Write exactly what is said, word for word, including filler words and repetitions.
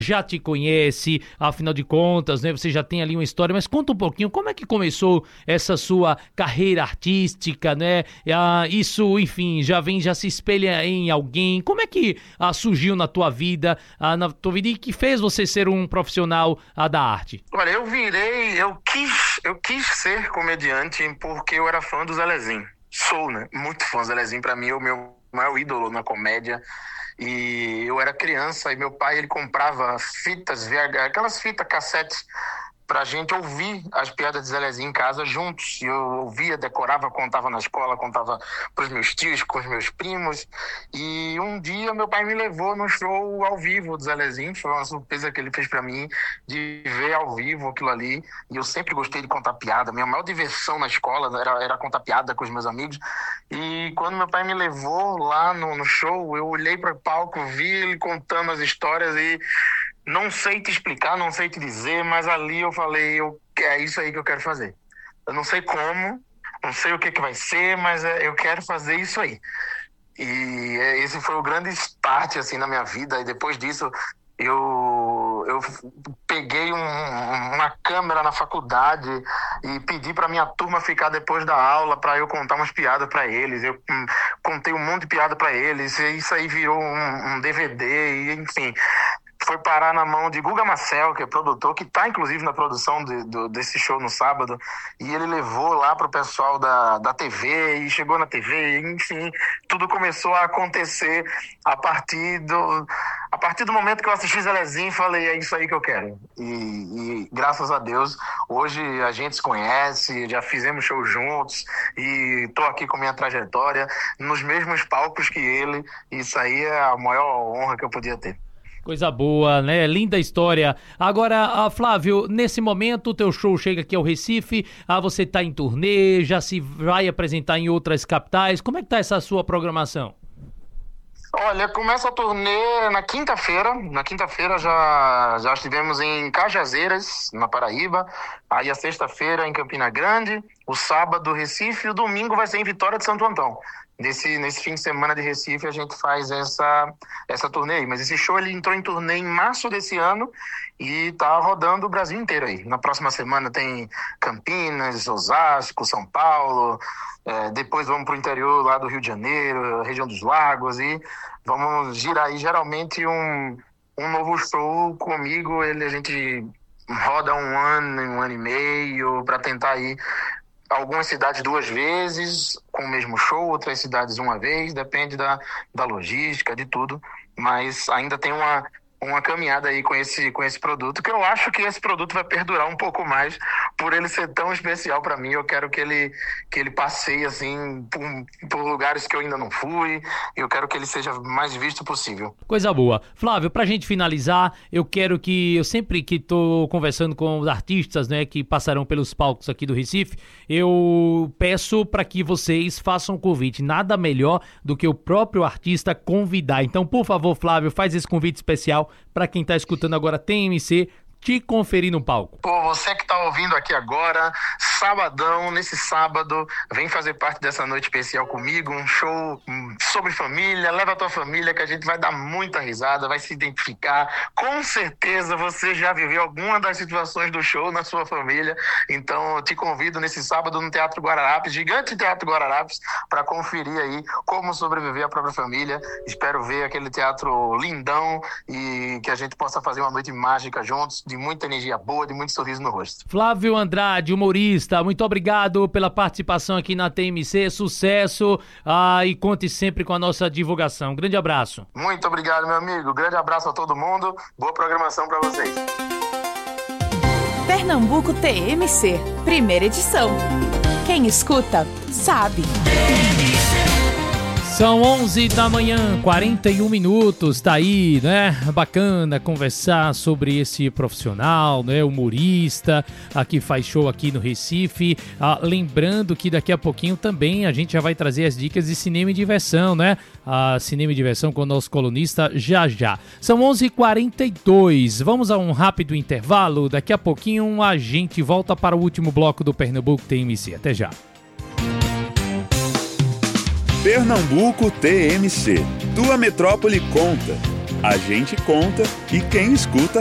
já te conhece, afinal de contas, né? Você já tem ali uma história, mas conta um pouquinho, como é que começou essa sua carreira artística, né? Ah, isso, enfim, já vem, já se espelha em alguém. Como é que ah, surgiu na tua vida, ah, na tua vida e que fez você ser um profissional ah, da arte? Olha, eu virei, eu quis, eu quis ser comediante porque eu era fã do Zelezinho. Sou, né? Muito fã do Zelezinho. Pra mim, é o meu maior ídolo na comédia. E eu era criança e meu pai, ele comprava fitas, V H, aquelas fitas cassetes pra gente ouvir as piadas de Zelezinho em casa juntos. E eu ouvia, decorava, contava na escola, contava pros meus tios, com os meus primos. E um dia meu pai me levou no show ao vivo do Zelezinho. Foi uma surpresa que ele fez pra mim, de ver ao vivo aquilo ali. E eu sempre gostei de contar piada. Minha maior diversão na escola era, era contar piada com os meus amigos. E quando meu pai me levou lá no, no show, eu olhei para o palco, vi ele contando as histórias e não sei te explicar, não sei te dizer, mas ali eu falei, eu, é isso aí que eu quero fazer. Eu não sei como, não sei o que, que vai ser, mas é, eu quero fazer isso aí. E é, esse foi o grande start assim, na minha vida. E depois disso, eu, eu peguei um, uma câmera na faculdade e pedi para minha turma ficar depois da aula para eu contar umas piadas para eles. Eu um, contei um monte de piada para eles. E isso aí virou um, um D V D, e, enfim... Foi parar na mão de Guga Marcel, que é produtor, que está inclusive na produção de, do, desse show no sábado, e ele levou lá pro pessoal da, da T V, e chegou na T V, e, enfim, tudo começou a acontecer a partir do, a partir do momento que eu assisti Zelezinho e falei, é isso aí que eu quero. E, e graças a Deus, hoje a gente se conhece, já fizemos show juntos, e tô aqui com minha trajetória, nos mesmos palcos que ele, e isso aí é a maior honra que eu podia ter. Coisa boa, né? Linda história. Agora, ah, Flávio, nesse momento o teu show chega aqui ao Recife, ah, você tá em turnê, já se vai apresentar em outras capitais. Como é que tá essa sua programação? Olha, começa a turnê na quinta-feira. Na quinta-feira já, já estivemos em Cajazeiras, na Paraíba. Aí a sexta-feira em Campina Grande, o sábado Recife e o domingo vai ser em Vitória de Santo Antão. Nesse, nesse fim de semana de Recife a gente faz essa, essa turnê aí. Mas esse show ele entrou em turnê em março desse ano e tá rodando o Brasil inteiro aí. Na próxima semana tem Campinas, Osasco, São Paulo. É, depois vamos pro interior lá do Rio de Janeiro, região dos Lagos, e vamos girar aí geralmente um, um novo show comigo. Ele, a gente roda um ano, um ano e meio para tentar ir algumas cidades duas vezes com o mesmo show, outras cidades uma vez, depende da, da logística, de tudo, mas ainda tem uma, uma caminhada aí com esse, com esse produto, que eu acho que esse produto vai perdurar um pouco mais, por ele ser tão especial para mim. Eu quero que ele, que ele passeie assim por, por lugares que eu ainda não fui, eu quero que ele seja mais visto possível. Coisa boa. Flávio, pra gente finalizar, eu quero que, eu sempre que tô conversando com os artistas, né, que passarão pelos palcos aqui do Recife, eu peço para que vocês façam um convite. Nada melhor do que o próprio artista convidar. Então, por favor, Flávio, faz esse convite especial para quem tá escutando agora T M C, te conferir no palco. Pô, você que tá ouvindo aqui agora, sabadão, nesse sábado, vem fazer parte dessa noite especial comigo, um show sobre família, leva a tua família que a gente vai dar muita risada, vai se identificar. Com certeza você já viveu alguma das situações do show na sua família, então eu te convido nesse sábado no Teatro Guararapes, gigante Teatro Guararapes, para conferir aí como sobreviver à própria família. Espero ver aquele teatro lindão e que a gente possa fazer uma noite mágica juntos, de muita energia boa, de muito sorriso no rosto. Flávio Andrade, humorista, muito obrigado pela participação aqui na T M C, sucesso, ah, e conte sempre com a nossa divulgação. Grande abraço. Muito obrigado, meu amigo. Grande abraço a todo mundo. Boa programação para vocês. Pernambuco T M C, primeira edição. Quem escuta, sabe. São onze da manhã, quarenta e um minutos, tá aí, né? Bacana conversar sobre esse profissional, né? Humorista, aqui faz show aqui no Recife. Ah, lembrando que daqui a pouquinho também a gente já vai trazer as dicas de cinema e diversão, né? Ah, cinema e diversão com o nosso colunista já já. São onze e quarenta e dois, vamos a um rápido intervalo. Daqui a pouquinho a gente volta para o último bloco do Pernambuco T M C. Até já. Pernambuco T M C. Tua metrópole conta. A gente conta e quem escuta